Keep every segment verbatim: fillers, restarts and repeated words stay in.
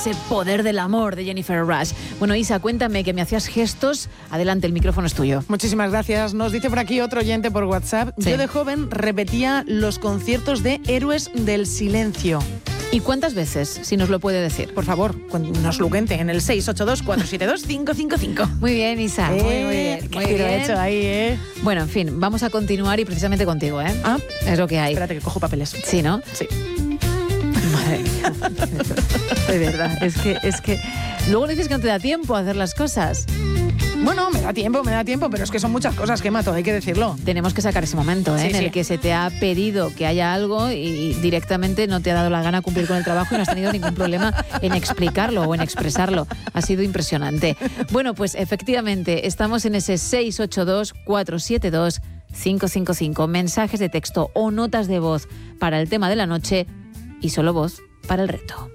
ese poder del amor de Jennifer Rush. Bueno, Isa, cuéntame, que me hacías gestos. Adelante, el micrófono es tuyo. Muchísimas gracias. Nos dice por aquí otro oyente por WhatsApp. Sí. Yo de joven repetía los conciertos de Héroes del Silencio. ¿Y cuántas veces, si nos lo puede decir? Por favor, nos lo cuente en el seis ocho dos, cuatro siete dos, cinco cinco cinco. Muy bien, Isa. Eh, muy, muy bien. Muy bien. Lo he hecho ahí, ¿eh? Bueno, en fin, vamos a continuar y precisamente contigo, ¿eh? Ah, es lo que hay. Espérate que cojo papeles. Sí, ¿no? Sí. Madre mía. De verdad, es que, es que... Luego dices que no te da tiempo a hacer las cosas. Bueno, me da tiempo, me da tiempo, pero es que son muchas cosas que mato, hay que decirlo. Tenemos que sacar ese momento, ¿eh? Sí, en sí. el que se te ha pedido que haya algo y directamente no te ha dado la gana cumplir con el trabajo y no has tenido ningún problema en explicarlo o en expresarlo. Ha sido impresionante. Bueno, pues efectivamente, estamos en ese seis ocho dos, cuatro siete dos, cinco cinco cinco. Mensajes de texto o notas de voz para el tema de la noche y solo voz para el reto.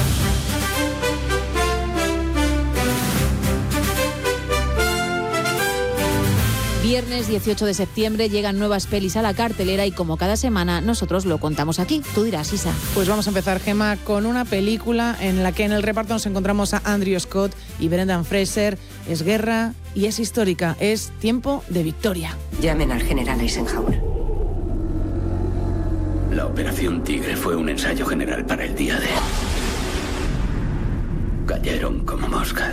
Viernes dieciocho de septiembre llegan nuevas pelis a la cartelera y como cada semana nosotros lo contamos aquí. Tú dirás, Isa. Pues vamos a empezar, Gemma, con una película en la que en el reparto nos encontramos a Andrew Scott y Brendan Fraser. Es guerra y es histórica. Es Tiempo de Victoria. Llamen al general Eisenhower. La Operación Tigre fue un ensayo general para el día D. Cayeron como moscas.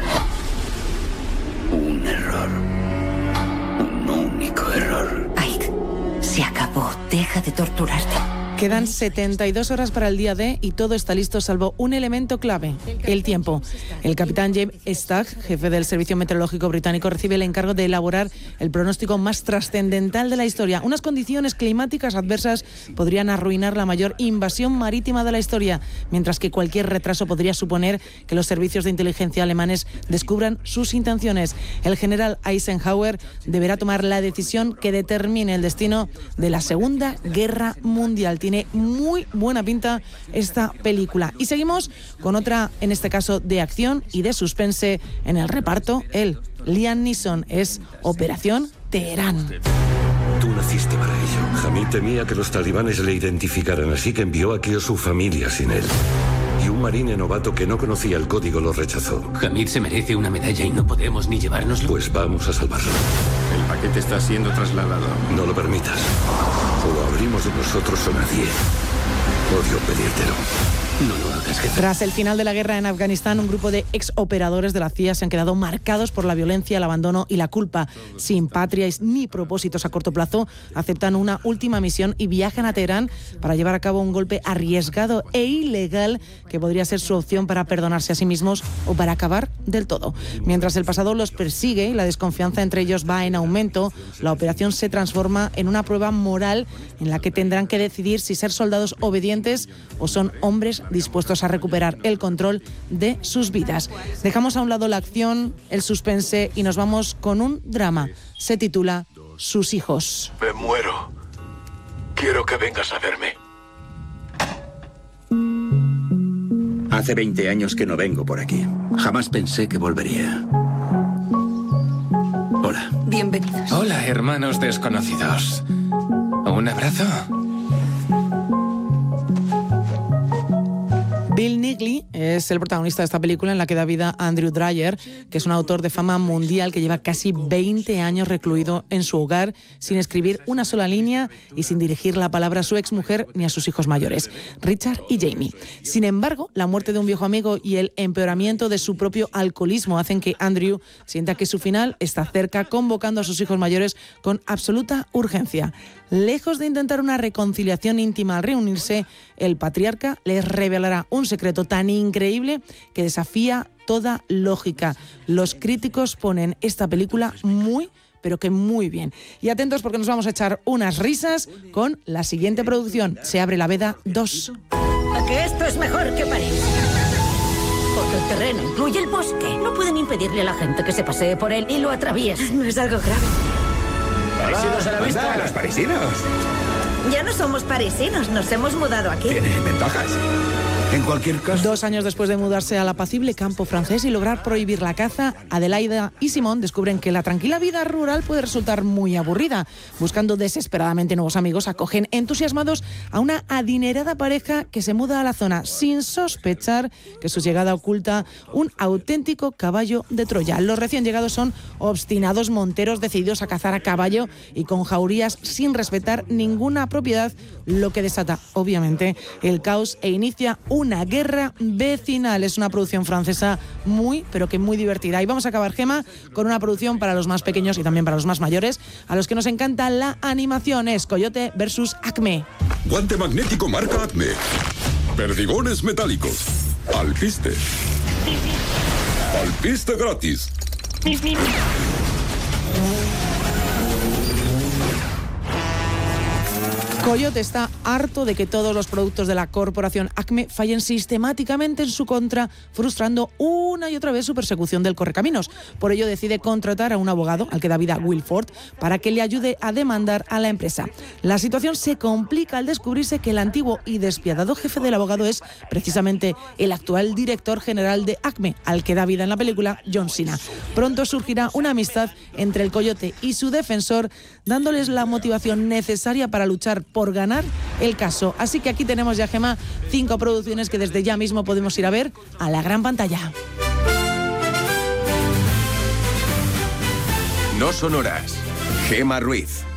Un error. Un único error. Ike, se acabó. Deja de torturarte. Quedan setenta y dos horas para el día D y todo está listo salvo un elemento clave, el tiempo. El capitán James Stagg, jefe del Servicio Meteorológico Británico, recibe el encargo de elaborar el pronóstico más trascendental de la historia. Unas condiciones climáticas adversas podrían arruinar la mayor invasión marítima de la historia, mientras que cualquier retraso podría suponer que los servicios de inteligencia alemanes descubran sus intenciones. El general Eisenhower deberá tomar la decisión que determine el destino de la Segunda Guerra Mundial. Tiene muy buena pinta esta película. Y seguimos con otra, en este caso, de acción y de suspense en el reparto. Él, Liam Neeson, es Operación Teherán. Tú naciste para ello. Hamid temía que los talibanes le identificaran, así que envió aquí a su familia sin él. Y un marine novato que no conocía el código lo rechazó. Hamid se merece una medalla y no podemos ni llevárnoslo. Pues vamos a salvarlo. El paquete está siendo trasladado. No lo permitas. O lo abrimos de nosotros o nadie. Odio pedírtelo. No lo hagas, jefe. Tras el final de la guerra en Afganistán, un grupo de exoperadores de la C I A se han quedado marcados por la violencia, el abandono y la culpa. Sin patria ni propósitos a corto plazo, aceptan una última misión y viajan a Teherán para llevar a cabo un golpe arriesgado e ilegal que podría ser su opción para perdonarse a sí mismos o para acabar del todo. Mientras el pasado los persigue y la desconfianza entre ellos va en aumento, la operación se transforma en una prueba moral en la que tendrán que decidir si ser soldados obedientes o son hombres dispuestos a recuperar el control de sus vidas. Dejamos a un lado la acción, el suspense y nos vamos con un drama. Se titula Sus hijos. Me muero. Quiero que vengas a verme. Hace veinte años que no vengo por aquí. Jamás pensé que volvería. Hola. Bienvenidos. Hola, hermanos desconocidos. ¿Un abrazo? Bill Nighy es el protagonista de esta película en la que da vida a Andrew Dreyer, que es un autor de fama mundial que lleva casi veinte años recluido en su hogar sin escribir una sola línea y sin dirigir la palabra a su exmujer ni a sus hijos mayores, Richard y Jamie. Sin embargo, la muerte de un viejo amigo y el empeoramiento de su propio alcoholismo hacen que Andrew sienta que su final está cerca, convocando a sus hijos mayores con absoluta urgencia. Lejos de intentar una reconciliación íntima al reunirse, el patriarca les revelará un secreto tan increíble que desafía toda lógica. Los críticos ponen esta película muy, pero que muy bien. Y atentos porque nos vamos a echar unas risas con la siguiente producción. Se abre la veda dos. ¿A que esto es mejor que París? Porque el terreno incluye el bosque. No pueden impedirle a la gente que se pasee por él y lo atraviese. No es algo grave. Parisinos a la vista. Los parisinos. Ya no somos parisinos, nos hemos mudado aquí. Tiene ventajas. En cualquier caso... Dos años después de mudarse al apacible campo francés y lograr prohibir la caza, Adelaida y Simón descubren que la tranquila vida rural puede resultar muy aburrida. Buscando desesperadamente nuevos amigos, acogen entusiasmados a una adinerada pareja que se muda a la zona sin sospechar que su llegada oculta un auténtico caballo de Troya. Los recién llegados son obstinados monteros decididos a cazar a caballo y con jaurías sin respetar ninguna propiedad, lo que desata, obviamente, el caos e inicia una guerra vecinal. Es una producción francesa muy, pero que muy divertida. Y vamos a acabar, Gema, con una producción para los más pequeños y también para los más mayores, a los que nos encanta la animación. Es Coyote versus Acme. Guante magnético marca Acme. Perdigones metálicos. Alpiste. Alpiste gratis. Coyote está harto de que todos los productos de la corporación Acme fallen sistemáticamente en su contra, frustrando una y otra vez su persecución del correcaminos. Por ello decide contratar a un abogado, al que da vida Wilford, para que le ayude a demandar a la empresa. La situación se complica al descubrirse que el antiguo y despiadado jefe del abogado es precisamente el actual director general de Acme, al que da vida en la película John Cena. Pronto surgirá una amistad entre el Coyote y su defensor, dándoles la motivación necesaria para luchar por ganar el caso. Así que aquí tenemos ya, Gema, cinco producciones que desde ya mismo podemos ir a ver a la gran pantalla. No sonoras. Gema Ruiz.